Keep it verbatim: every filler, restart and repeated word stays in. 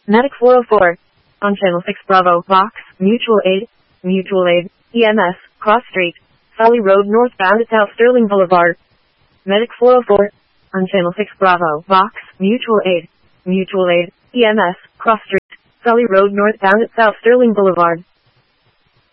Medic four oh four. On Channel six Bravo, Vox, Mutual Aid, Mutual Aid, E M S, Cross Street, Valley Road northbound at South Sterling Boulevard. Medic four oh four. On Channel six Bravo, Vox, Mutual Aid, Mutual Aid, E M S, Cross Street, Valley Road northbound at South Sterling Boulevard.